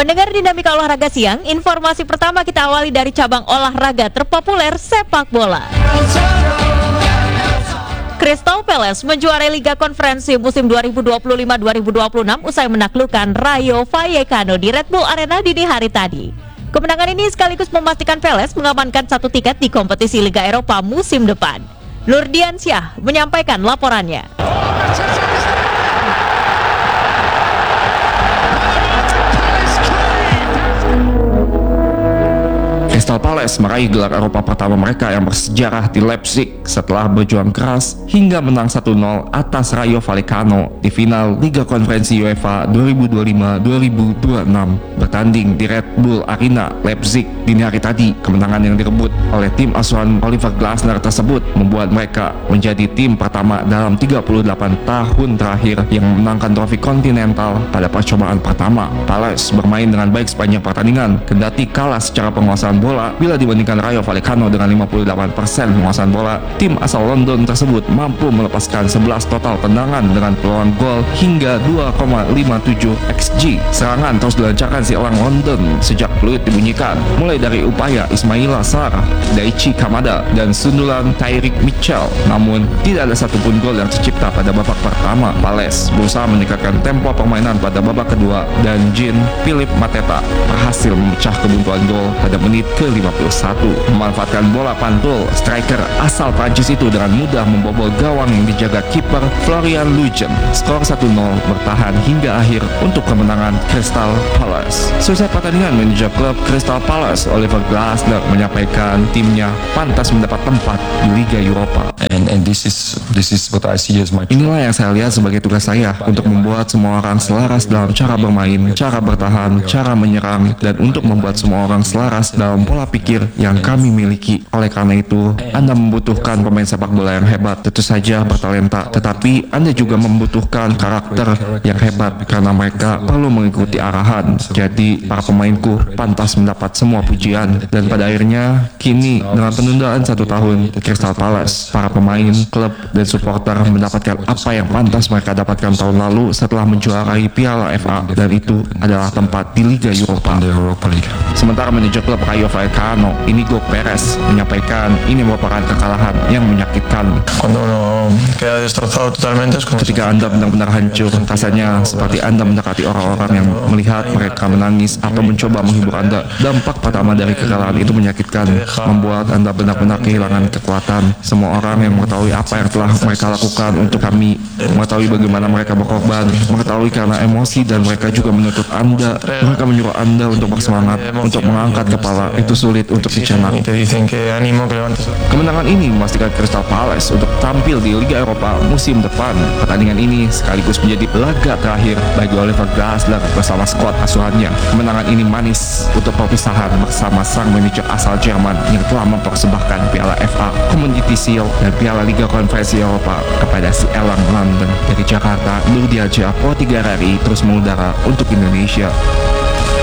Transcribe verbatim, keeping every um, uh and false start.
Pendengar Dinamika Olahraga Siang, informasi pertama kita awali dari cabang olahraga terpopuler sepak bola. Crystal Palace menjuarai Liga Konferensi musim dua ribu dua puluh lima dua ribu dua puluh enam usai menaklukkan Rayo Vallecano di Red Bull Arena dini hari tadi. Kemenangan ini sekaligus memastikan Palace mengamankan satu tiket di kompetisi Liga Eropa musim depan. Nurdiansyah menyampaikan laporannya. Crystal Palace meraih gelar Eropa pertama mereka yang bersejarah di Leipzig setelah berjuang keras hingga menang satu nol atas Rayo Vallecano di final Liga Konferensi UEFA dua ribu dua puluh lima dua ribu dua puluh enam bertanding di Red Bull Arena Leipzig dini hari tadi. Kemenangan yang direbut oleh tim asuhan Oliver Glasner tersebut membuat mereka menjadi tim pertama dalam tiga puluh delapan tahun terakhir yang memenangkan trofi kontinental pada percobaan pertama. Palace bermain dengan baik sepanjang pertandingan, kendati kalah secara penguasaan bola bila dibandingkan Rayo Vallecano dengan lima puluh delapan persen penguasaan bola. Tim asal London tersebut mampu melepaskan sebelas total tendangan dengan peluang gol hingga dua koma lima tujuh X G. Serangan terus dilancarkan si elang London sejak peluit dibunyikan, mulai dari upaya Ismaila Sarr, Daichi Kamada, dan sundulan Tyrick Mitchell. Namun tidak ada satupun gol yang tercipta pada babak pertama. Palace berusaha meningkatkan tempo permainan pada babak kedua dan Jean Philippe Mateta berhasil memecah kebuntuan gol pada menit ke lima puluh satu. Memanfaatkan bola pantul, striker asal Prancis itu dengan mudah membobol gawang yang dijaga kiper Florian Lejeune. Skor satu nol bertahan hingga akhir untuk kemenangan Crystal Palace. Selesai pertandingan, manajer klub Crystal Palace Oliver Glasner menyampaikan timnya pantas mendapat tempat di Liga Eropa. And, and this is this is what I see as my. Inilah yang saya lihat sebagai tugas saya, untuk membuat semua orang selaras dalam cara bermain, cara bertahan, cara menyerang, dan untuk membuat semua orang selaras dalam pola pikir yang kami miliki. Oleh karena itu, Anda membutuhkan pemain sepak bola yang hebat, tentu saja bertalenta, tetapi Anda juga membutuhkan karakter yang hebat karena mereka perlu mengikuti arahan. Jadi para pemainku pantas mendapat semua pujian, dan pada akhirnya kini dengan penundaan satu tahun Crystal Palace, para pemain, klub, dan supporter mendapatkan apa yang pantas mereka dapatkan tahun lalu setelah menjuarai Piala F A, dan itu adalah tempat di Liga Eropa. Sementara manajer klub Rayo Vallecano, Inigo Perez, menyampaikan ini merupakan kekalahan yang menyakitkan. Ketika Anda benar-benar hancur, rasanya seperti Anda mendekati orang-orang yang melihat mereka menangis atau mencoba menghibur Anda. Dampak pertama dari kekalahan itu menyakitkan, membuat Anda benar-benar kehilangan kekuatan. Semua orang yang mengetahui apa yang telah mereka lakukan untuk kami, mengetahui bagaimana mereka berkorban, mengetahui karena emosi, dan mereka juga menuntut Anda, mereka menyuruh Anda untuk bersemangat, untuk mengangkat kepala. Itu sulit untuk dicerna. Kemenangan ini memastikan Crystal Palace untuk tampil di Liga Eropa musim depan. Pertandingan ini sekaligus menjadi laga terakhir bagi Oliver Glasner bersama skuad asuhannya. Kemenangan ini manis untuk perpisahan bersama sang manajer asal Jerman yang telah mempersembahkan Piala F A, Community Shield, dan Piala Liga Konferensi Eropa kepada si elang London. Dari Jakarta, Nurdiansyah, Pro tiga R R I terus mengudara untuk Indonesia.